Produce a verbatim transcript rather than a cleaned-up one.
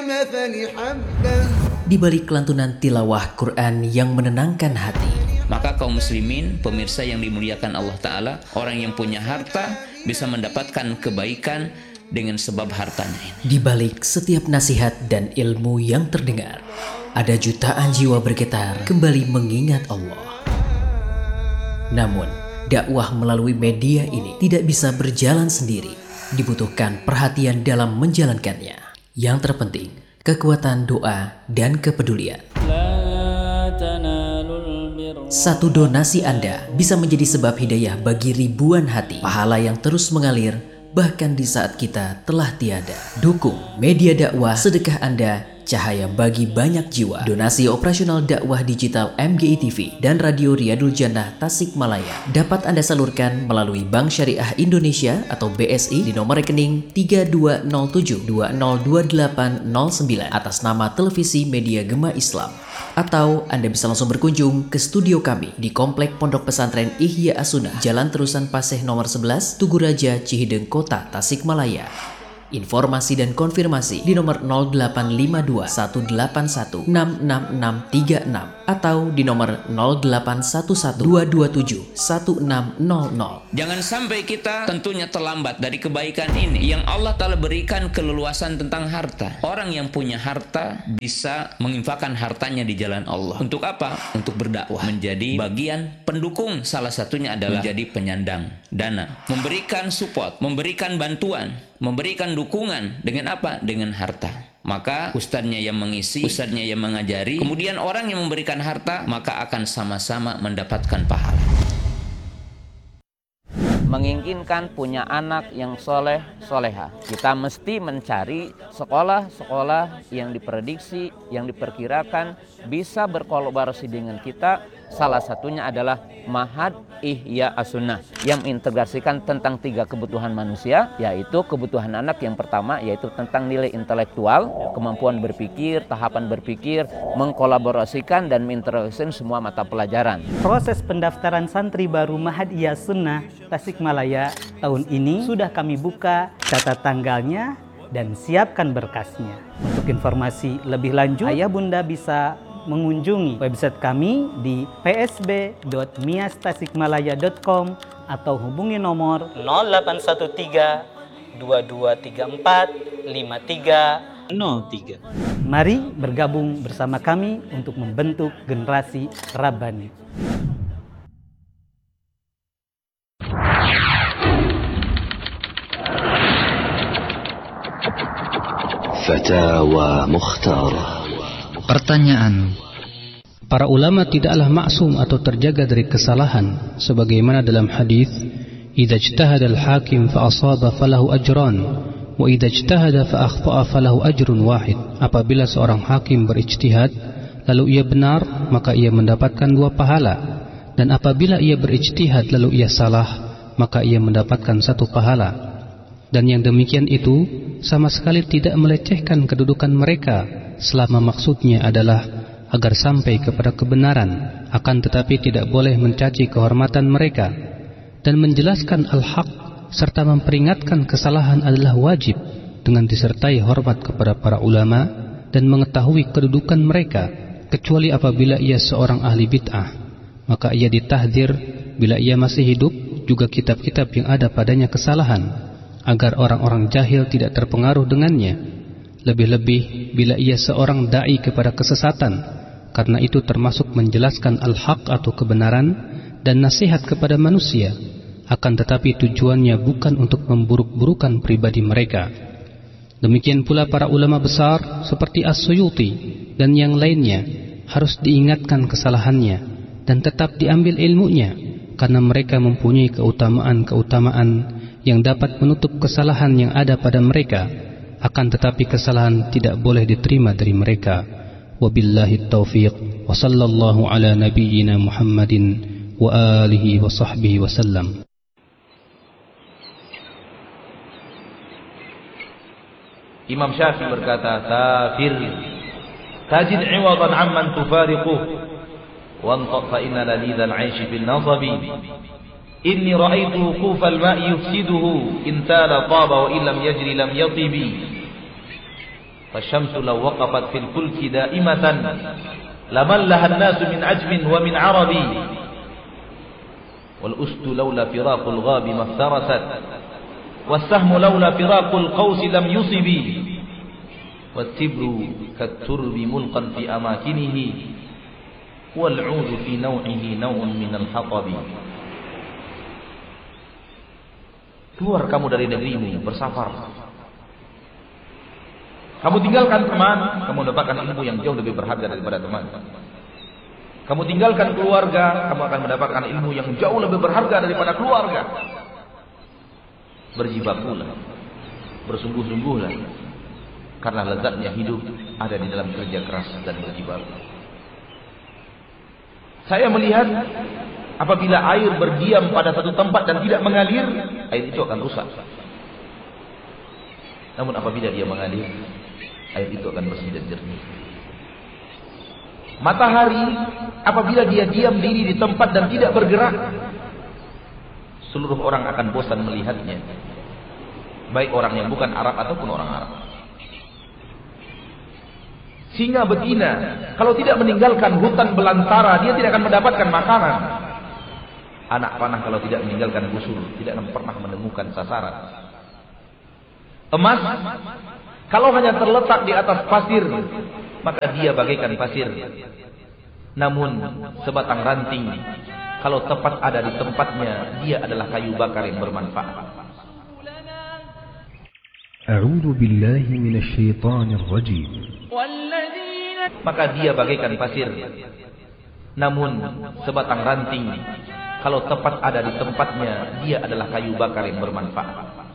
Di balik kelantunan tilawah Quran yang menenangkan hati, maka kaum muslimin, pemirsa yang dimuliakan Allah Ta'ala, orang yang punya harta bisa mendapatkan kebaikan dengan sebab hartanya ini. Di balik setiap nasihat dan ilmu yang terdengar, ada jutaan jiwa bergetar kembali mengingat Allah. Namun, dakwah melalui media ini tidak bisa berjalan sendiri. Dibutuhkan perhatian dalam menjalankannya. Yang terpenting, kekuatan doa dan kepedulian. Satu donasi Anda bisa menjadi sebab hidayah bagi ribuan hati. Pahala yang terus mengalir bahkan di saat kita telah tiada. Dukung media dakwah, sedekah Anda, cahaya bagi banyak jiwa. Donasi operasional dakwah digital M G I T V dan Radio Riyadul Jannah Tasikmalaya dapat Anda salurkan melalui Bank Syariah Indonesia atau B S I di nomor rekening tiga dua nol tujuh dua nol dua delapan nol sembilan atas nama Televisi Media Gema Islam. Atau Anda bisa langsung berkunjung ke studio kami di Komplek Pondok Pesantren Ihya As-Sunnah, Jalan Terusan Paseh nomor sebelas, Tugu Raja, Cihideng Kota, Tasikmalaya. Informasi dan konfirmasi di nomor nol delapan lima dua satu delapan satu enam enam enam tiga enam atau di nomor nol delapan satu satu dua dua tujuh satu enam nol nol. Jangan sampai kita tentunya terlambat dari kebaikan ini yang Allah Ta'ala berikan keleluasan tentang harta. Orang yang punya harta bisa menginfakkan hartanya di jalan Allah. Untuk apa? Untuk berdakwah. Menjadi bagian pendukung. Salah satunya adalah menjadi penyandang dana. Memberikan support, memberikan bantuan, memberikan dukungan dengan apa? Dengan harta. Maka ustadznya yang mengisi, ustadznya yang mengajari, kemudian orang yang memberikan harta, maka akan sama-sama mendapatkan pahala. Menginginkan punya anak yang soleh, soleha. Kita mesti mencari sekolah-sekolah yang diprediksi, yang diperkirakan bisa berkolaborasi dengan kita. Salah satunya adalah Ma'had Ihya As-Sunnah yang mengintegrasikan tentang tiga kebutuhan manusia, yaitu kebutuhan anak yang pertama yaitu tentang nilai intelektual, kemampuan berpikir, tahapan berpikir, mengkolaborasikan dan mengintegrasikan semua mata pelajaran. Proses pendaftaran santri baru Ma'had Ihya As-Sunnah Tasikmalaya tahun ini sudah kami buka, catat tanggalnya dan siapkan berkasnya. Untuk informasi lebih lanjut, ayah bunda bisa mengunjungi website kami di p s b dot mias tasikmalaya dot com atau hubungi nomor nol delapan satu tiga dua dua tiga empat lima tiga nol tiga. Mari bergabung bersama kami untuk membentuk generasi Rabbani. Fatawa Mukhtarah. Pertanyaan, para ulama tidaklah maksum atau terjaga dari kesalahan sebagaimana dalam hadis, idza ijtahada al-hakim fa asaba falahu ajran wa idza ijtahada fa akhta'a falahu ajrun wahid. Apabila seorang hakim berijtihad lalu ia benar, maka ia mendapatkan dua pahala, dan apabila ia berijtihad lalu ia salah, maka ia mendapatkan satu pahala. Dan yang demikian itu sama sekali tidak melecehkan kedudukan mereka selama maksudnya adalah agar sampai kepada kebenaran, akan tetapi tidak boleh mencaci kehormatan mereka. Dan menjelaskan al-haq serta memperingatkan kesalahan adalah wajib dengan disertai hormat kepada para ulama dan mengetahui kedudukan mereka, kecuali apabila ia seorang ahli bid'ah, maka ia ditahdzir bila ia masih hidup juga kitab-kitab yang ada padanya kesalahan, agar orang-orang jahil tidak terpengaruh dengannya. Lebih-lebih bila ia seorang da'i kepada kesesatan, karena itu termasuk menjelaskan al-haq atau kebenaran dan nasihat kepada manusia, akan tetapi tujuannya bukan untuk memburuk-burukan pribadi mereka. Demikian pula para ulama besar seperti As-Suyuti dan yang lainnya harus diingatkan kesalahannya dan tetap diambil ilmunya, karena mereka mempunyai keutamaan-keutamaan yang dapat menutup kesalahan yang ada pada mereka. Akan tetapi kesalahan tidak boleh diterima dari mereka. Wabillahi taufiq wa sallallahu ala nabiyyina Muhammadin wa alihi wa sahbihi wasallam. Imam Syafi'i berkata, "Safir tajid 'iwadan 'amman tufariquh wa anṭaq fa inna ladidhal 'aishi fil nasabi. Inni ra'aitu wuqufal ma'i yufsiduhu in tala taba wa illam yajri lam yatibi." Fasyamsu law waqafat fil fulki da'imatan lamallaha an-nasu min ajmin wa min arabi. Wal ustu laula firaqul ghabi maftarasat. Was-sahmu laula firaqul qausi lam yusibi. Wat-tibru kat-turbi mulqan fi amakinihi. Wal 'udu fi naw'ihi naw'un min al-hatabi. Keluar kamu dari negerimu bersafar. Kamu tinggalkan teman, kamu mendapatkan ilmu yang jauh lebih berharga daripada teman. Kamu tinggalkan keluarga, kamu akan mendapatkan ilmu yang jauh lebih berharga daripada keluarga. Berjibakulah, bersungguh-sungguhlah, karena lezatnya hidup ada di dalam kerja keras dan berjibaku. Saya melihat apabila air berdiam pada satu tempat dan tidak mengalir, air itu akan rusak. Namun apabila dia mengalir, air itu akan bersih dan jernih. Matahari apabila dia diam diri di tempat dan tidak bergerak, seluruh orang akan bosan melihatnya. Baik orang yang bukan Arab ataupun orang Arab. Singa betina kalau tidak meninggalkan hutan belantara, dia tidak akan mendapatkan makanan. Anak panah kalau tidak meninggalkan busur, tidak akan pernah menemukan sasaran. Emas kalau hanya terletak di atas pasir, maka dia bagaikan pasir. Namun sebatang ranting kalau tepat ada di tempatnya, dia adalah kayu bakar yang bermanfaat. A'udzu billahi minasy syaithanir rajim. Maka dia bagaikan pasir. Namun sebatang ranting kalau tepat ada di tempatnya, dia adalah kayu bakar yang bermanfaat.